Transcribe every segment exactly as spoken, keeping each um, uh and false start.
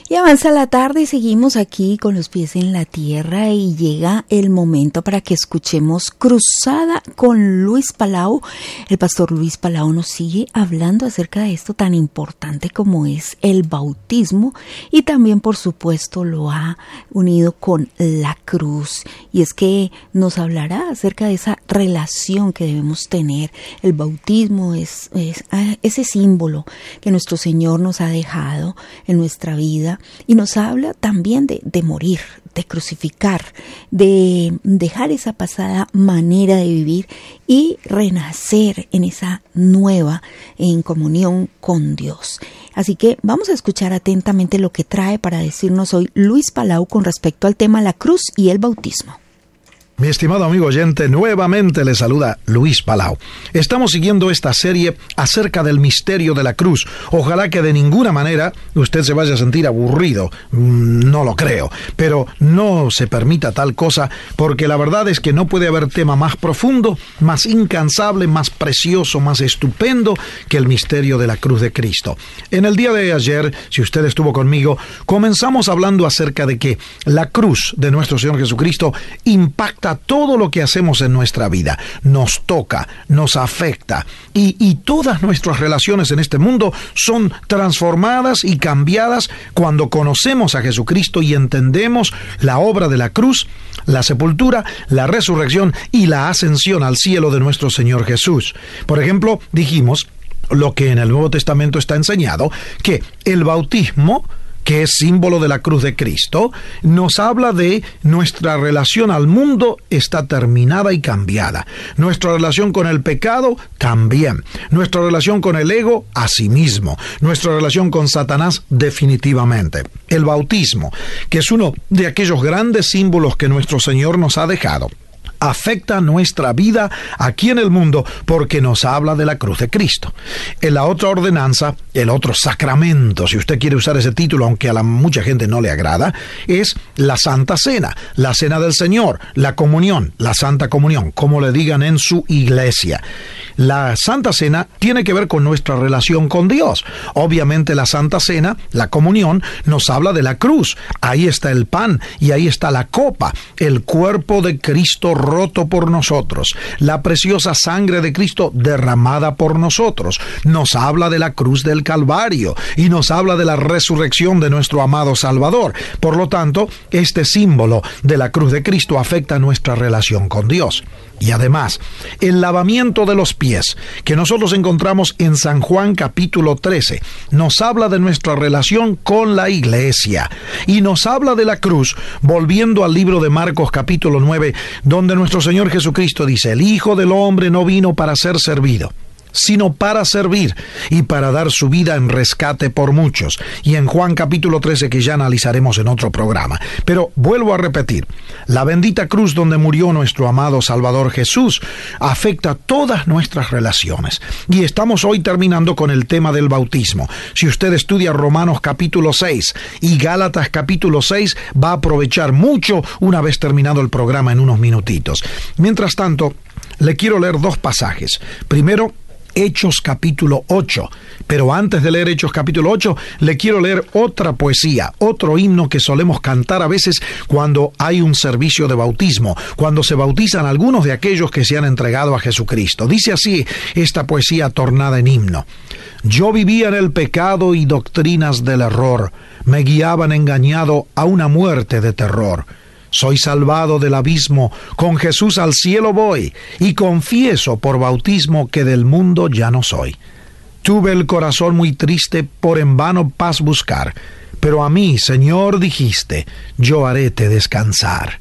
Y avanza la tarde y seguimos aquí con los pies en la tierra y llega el momento para que escuchemos Cruzada con Luis Palau. El pastor Luis Palau nos sigue hablando acerca de esto tan importante como es el bautismo y también, por supuesto, lo ha unido con la cruz. Y es que nos hablará acerca de esa relación que debemos tener. El bautismo es, es ese símbolo que nuestro Señor nos ha dejado en nuestra vida. Y nos habla también de, de morir, de crucificar, de dejar esa pasada manera de vivir y renacer en esa nueva en comunión con Dios. Así que vamos a escuchar atentamente lo que trae para decirnos hoy Luis Palau con respecto al tema la cruz y el bautismo. Mi estimado amigo oyente, nuevamente le saluda Luis Palau. Estamos siguiendo esta serie acerca del misterio de la cruz. Ojalá que de ninguna manera usted se vaya a sentir aburrido. No lo creo. Pero no se permita tal cosa, porque la verdad es que no puede haber tema más profundo, más incansable, más precioso, más estupendo que el misterio de la cruz de Cristo. En el día de ayer, si usted estuvo conmigo, comenzamos hablando acerca de que la cruz de nuestro Señor Jesucristo impacta todo lo que hacemos en nuestra vida, nos toca, nos afecta y, y todas nuestras relaciones en este mundo son transformadas y cambiadas cuando conocemos a Jesucristo y entendemos la obra de la cruz, la sepultura, la resurrección y la ascensión al cielo de nuestro Señor Jesús. Por ejemplo, dijimos lo que en el Nuevo Testamento está enseñado, que el bautismo, que es símbolo de la cruz de Cristo, nos habla de nuestra relación al mundo está terminada y cambiada. Nuestra relación con el pecado, también. Nuestra relación con el ego, asimismo. Nuestra relación con Satanás, definitivamente. El bautismo, que es uno de aquellos grandes símbolos que nuestro Señor nos ha dejado, afecta nuestra vida aquí en el mundo porque nos habla de la cruz de Cristo. En la otra ordenanza, el otro sacramento, si usted quiere usar ese título, aunque a la mucha gente no le agrada, es la Santa Cena, la Cena del Señor, la comunión, la Santa Comunión, como le digan en su iglesia. La Santa Cena tiene que ver con nuestra relación con Dios. Obviamente la Santa Cena, la comunión, nos habla de la cruz. Ahí está el pan y ahí está la copa, el cuerpo de Cristo roto por nosotros, la preciosa sangre de Cristo derramada por nosotros. Nos habla de la cruz del Calvario y nos habla de la resurrección de nuestro amado Salvador. Por lo tanto, este símbolo de la cruz de Cristo afecta nuestra relación con Dios. Y además, el lavamiento de los pies, que nosotros encontramos en San Juan capítulo trece, nos habla de nuestra relación con la iglesia. Y nos habla de la cruz, volviendo al libro de Marcos capítulo nueve, donde nuestro Señor Jesucristo dice, el Hijo del Hombre no vino para ser servido, sino para servir y para dar su vida en rescate por muchos. Y en Juan capítulo trece, que ya analizaremos en otro programa. Pero vuelvo a repetir, la bendita cruz donde murió nuestro amado Salvador Jesús afecta todas nuestras relaciones. Y estamos hoy terminando con el tema del bautismo. Si usted estudia Romanos capítulo seis y Gálatas capítulo seis, va a aprovechar mucho una vez terminado el programa en unos minutitos. Mientras tanto, le quiero leer dos pasajes. Primero, Hechos capítulo ocho. Pero antes de leer Hechos capítulo ocho, le quiero leer otra poesía, otro himno que solemos cantar a veces cuando hay un servicio de bautismo, cuando se bautizan algunos de aquellos que se han entregado a Jesucristo. Dice así esta poesía tornada en himno. Yo vivía en el pecado y doctrinas del error, me guiaban engañado a una muerte de terror. Soy salvado del abismo, con Jesús al cielo voy, y confieso por bautismo que del mundo ya no soy. Tuve el corazón muy triste por en vano paz buscar, pero a mí, Señor, dijiste, yo haréte descansar.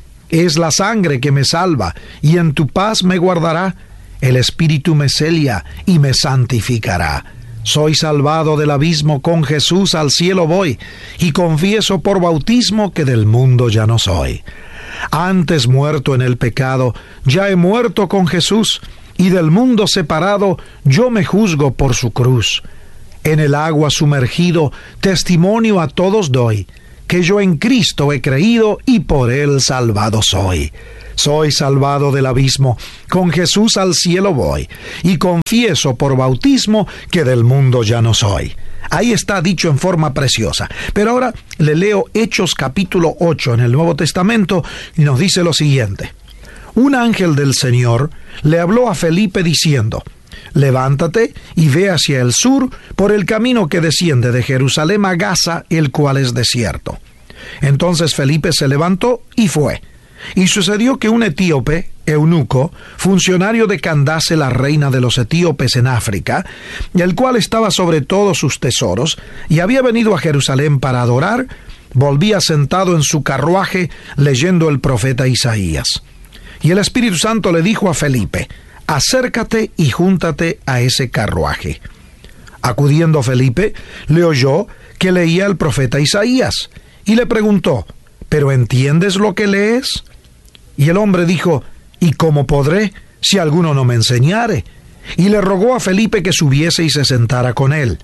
Es la sangre que me salva, y en tu paz me guardará, el Espíritu me celia y me santificará. Soy salvado del abismo, con Jesús al cielo voy, y confieso por bautismo que del mundo ya no soy. Antes muerto en el pecado, ya he muerto con Jesús, y del mundo separado, yo me juzgo por su cruz. En el agua sumergido, testimonio a todos doy, que yo en Cristo he creído y por él salvado soy. Soy salvado del abismo, con Jesús al cielo voy, y confieso por bautismo que del mundo ya no soy. Ahí está dicho en forma preciosa. Pero ahora le leo Hechos capítulo ocho en el Nuevo Testamento y nos dice lo siguiente. Un ángel del Señor le habló a Felipe diciendo: levántate y ve hacia el sur por el camino que desciende de Jerusalén a Gaza, el cual es desierto. Entonces Felipe se levantó y fue. Y sucedió que un etíope, eunuco, funcionario de Candace, la reina de los etíopes en África, el cual estaba sobre todos sus tesoros, y había venido a Jerusalén para adorar, volvía sentado en su carruaje leyendo el profeta Isaías. Y el Espíritu Santo le dijo a Felipe: acércate y júntate a ese carruaje. Acudiendo Felipe, le oyó que leía el profeta Isaías, y le preguntó: ¿pero entiendes lo que lees? Y el hombre dijo: ¿y cómo podré, si alguno no me enseñare? Y le rogó a Felipe que subiese y se sentara con él.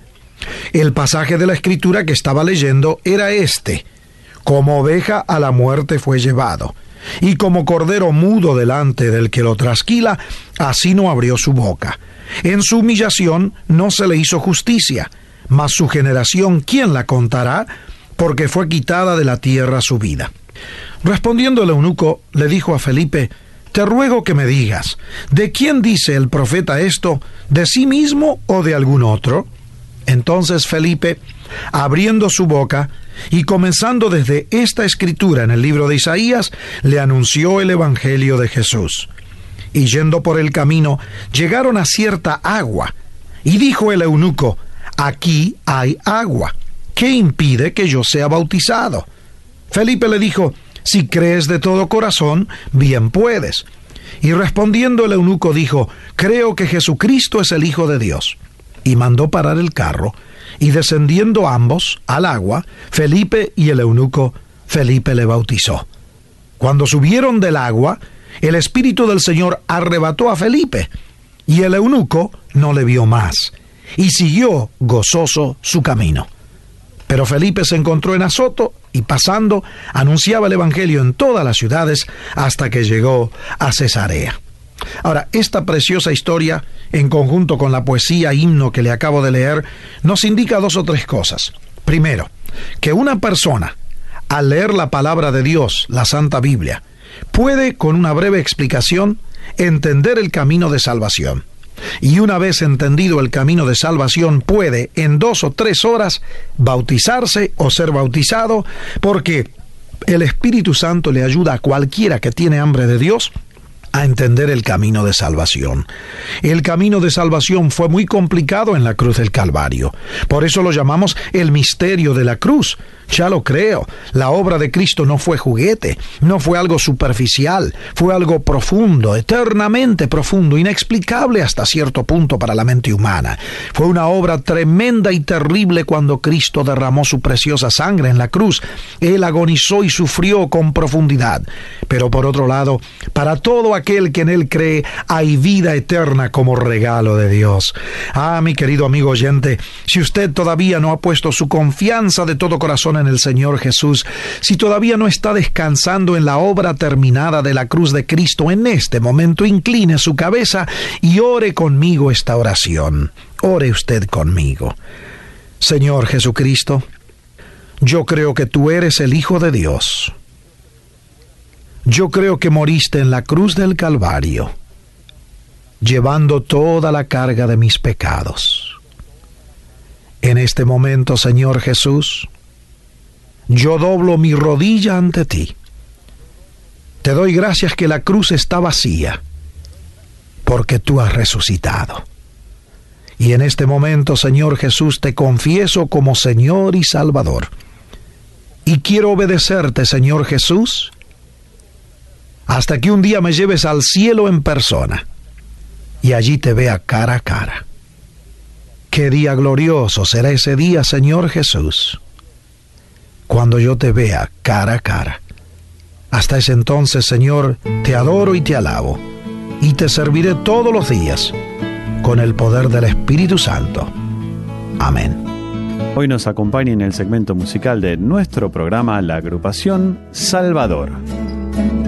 El pasaje de la Escritura que estaba leyendo era este: como oveja a la muerte fue llevado, y como cordero mudo delante del que lo trasquila, así no abrió su boca. En su humillación no se le hizo justicia, mas su generación, ¿quién la contará? Porque fue quitada de la tierra su vida. Respondiendo el eunuco, le dijo a Felipe: te ruego que me digas, ¿de quién dice el profeta esto? ¿De sí mismo o de algún otro? Entonces Felipe, abriendo su boca y comenzando desde esta escritura en el libro de Isaías, le anunció el evangelio de Jesús. Y yendo por el camino, llegaron a cierta agua, y dijo el eunuco: aquí hay agua, ¿qué impide que yo sea bautizado? Felipe le dijo: si crees de todo corazón, bien puedes. Y respondiendo el eunuco dijo: creo que Jesucristo es el Hijo de Dios. Y mandó parar el carro, y descendiendo ambos al agua, Felipe y el eunuco, Felipe le bautizó. Cuando subieron del agua, el Espíritu del Señor arrebató a Felipe, y el eunuco no le vio más, y siguió gozoso su camino. Pero Felipe se encontró en Azoto, y pasando, anunciaba el Evangelio en todas las ciudades hasta que llegó a Cesarea. Ahora, esta preciosa historia, en conjunto con la poesía himno que le acabo de leer, nos indica dos o tres cosas. Primero, que una persona, al leer la palabra de Dios, la Santa Biblia, puede, con una breve explicación, entender el camino de salvación. Y una vez entendido el camino de salvación, puede en dos o tres horas bautizarse o ser bautizado, porque el Espíritu Santo le ayuda a cualquiera que tiene hambre de Dios a entender el camino de salvación. El camino de salvación fue muy complicado en la cruz del Calvario. Por eso lo llamamos el misterio de la cruz. Ya lo creo, la obra de Cristo no fue juguete, no fue algo superficial, fue algo profundo, eternamente profundo, inexplicable hasta cierto punto para la mente humana. Fue una obra tremenda y terrible cuando Cristo derramó su preciosa sangre en la cruz. Él agonizó y sufrió con profundidad. Pero por otro lado, para todo aquel que en Él cree, hay vida eterna como regalo de Dios. Ah, mi querido amigo oyente, si usted todavía no ha puesto su confianza de todo corazón en el Señor Jesús, si todavía no está descansando en la obra terminada de la cruz de Cristo, en este momento incline su cabeza y ore conmigo esta oración. Ore usted conmigo. Señor Jesucristo, yo creo que tú eres el Hijo de Dios. Yo creo que moriste en la cruz del Calvario, llevando toda la carga de mis pecados. En este momento, Señor Jesús, yo doblo mi rodilla ante ti. Te doy gracias que la cruz está vacía, porque tú has resucitado. Y en este momento, Señor Jesús, te confieso como Señor y Salvador. Y quiero obedecerte, Señor Jesús, hasta que un día me lleves al cielo en persona y allí te vea cara a cara. Qué día glorioso será ese día, Señor Jesús, cuando yo te vea cara a cara. Hasta ese entonces, Señor, te adoro y te alabo, y te serviré todos los días con el poder del Espíritu Santo. Amén. Hoy nos acompaña en el segmento musical de nuestro programa la agrupación Salvador.